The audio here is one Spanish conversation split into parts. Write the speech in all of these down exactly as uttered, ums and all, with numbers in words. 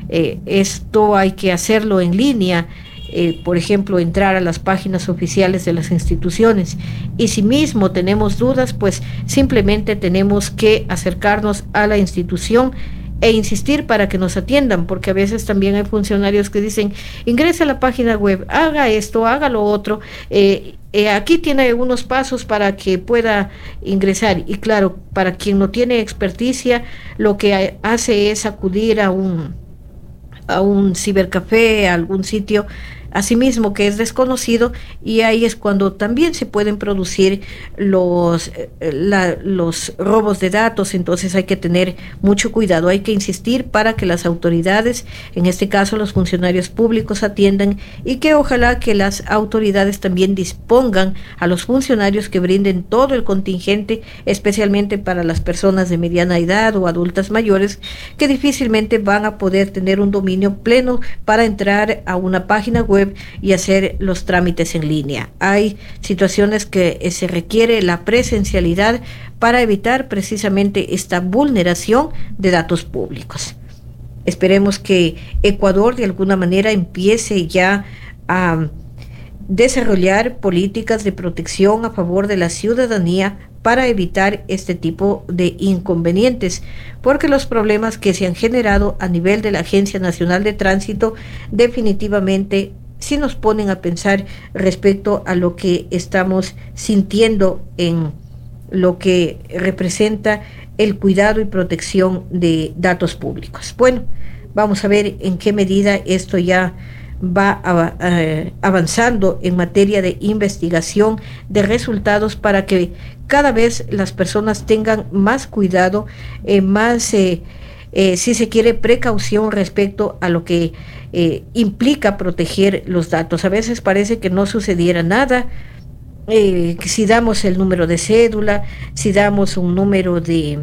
Eh, esto hay que hacerlo en línea. Eh, por ejemplo, entrar a las páginas oficiales de las instituciones, y si mismo tenemos dudas, pues simplemente tenemos que acercarnos a la institución e insistir para que nos atiendan, porque a veces también hay funcionarios que dicen: ingrese a la página web, haga esto, haga lo otro, eh, eh, aquí tiene unos pasos para que pueda ingresar. Y claro, para quien no tiene experticia, lo que hace es acudir a un a un cibercafé, a algún sitio asimismo que es desconocido, y ahí es cuando también se pueden producir los, la, los robos de datos. Entonces hay que tener mucho cuidado, hay que insistir para que las autoridades, en este caso los funcionarios públicos, atiendan, y que ojalá que las autoridades también dispongan a los funcionarios que brinden todo el contingente, especialmente para las personas de mediana edad o adultas mayores, que difícilmente van a poder tener un dominio pleno para entrar a una página web y hacer los trámites en línea. Hay situaciones que eh, se requiere la presencialidad para evitar precisamente esta vulneración de datos públicos. Esperemos que Ecuador de alguna manera empiece ya a desarrollar políticas de protección a favor de la ciudadanía para evitar este tipo de inconvenientes, porque los problemas que se han generado a nivel de la Agencia Nacional de Tránsito definitivamente sí nos ponen a pensar respecto a lo que estamos sintiendo en lo que representa el cuidado y protección de datos públicos. Bueno, vamos a ver en qué medida esto ya va avanzando en materia de investigación de resultados, para que cada vez las personas tengan más cuidado, eh, más eh, eh, si se quiere precaución respecto a lo que eh, implica proteger los datos. A veces parece que no sucediera nada. Eh, si damos el número de cédula, si damos un número de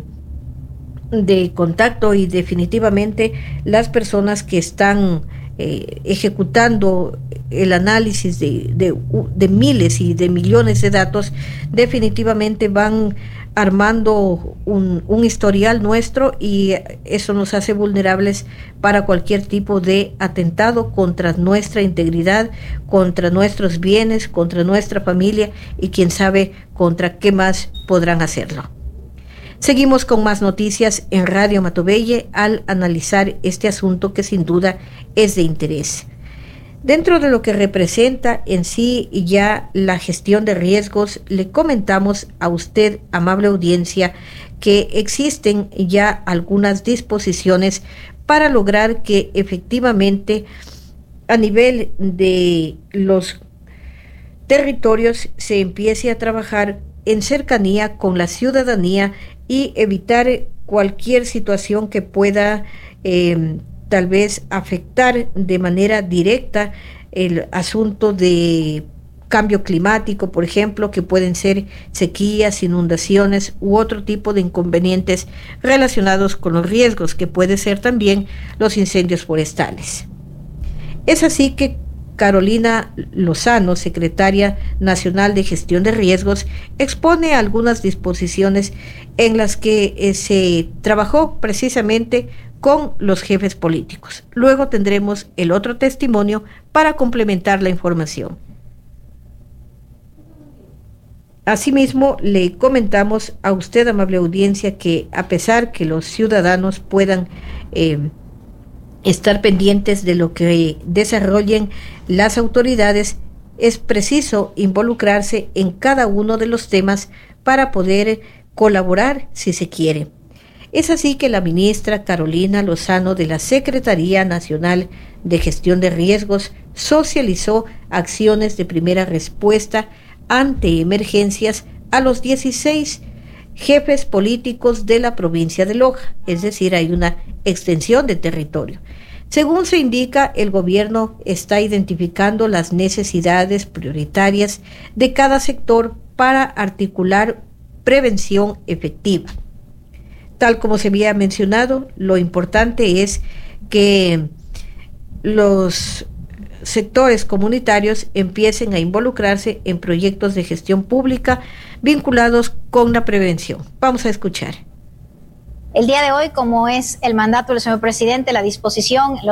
de contacto, y definitivamente las personas que están eh, ejecutando el análisis de, de, de miles y de millones de datos, definitivamente van armando un, un historial nuestro, y eso nos hace vulnerables para cualquier tipo de atentado contra nuestra integridad, contra nuestros bienes, contra nuestra familia, y quién sabe contra qué más podrán hacerlo. Seguimos con más noticias en Radio Matobelle al analizar este asunto que sin duda es de interés. Dentro de lo que representa en sí ya la gestión de riesgos, le comentamos a usted, amable audiencia, que existen ya algunas disposiciones para lograr que efectivamente a nivel de los territorios se empiece a trabajar en cercanía con la ciudadanía y evitar cualquier situación que pueda eh, tal vez afectar de manera directa el asunto de cambio climático, por ejemplo, que pueden ser sequías, inundaciones u otro tipo de inconvenientes relacionados con los riesgos, que puede ser también los incendios forestales. Es así que Carolina Lozano, secretaria nacional de gestión de riesgos, expone algunas disposiciones en las que eh, se trabajó precisamente con los jefes políticos. Luego tendremos el otro testimonio para complementar la información. Asimismo, le comentamos a usted, amable audiencia, que a pesar que los ciudadanos puedan eh, estar pendientes de lo que desarrollen las autoridades, es preciso involucrarse en cada uno de los temas para poder colaborar si se quiere. Es así que la ministra Carolina Lozano, de la Secretaría Nacional de Gestión de Riesgos, socializó acciones de primera respuesta ante emergencias a los dieciséis jefes políticos de la provincia de Loja, es decir, hay una extensión de territorio. Según se indica, el gobierno está identificando las necesidades prioritarias de cada sector para articular prevención efectiva. Tal como se había mencionado, lo importante es que los sectores comunitarios empiecen a involucrarse en proyectos de gestión pública vinculados con la prevención. Vamos a escuchar. El día de hoy, como es el mandato del señor presidente, la disposición, los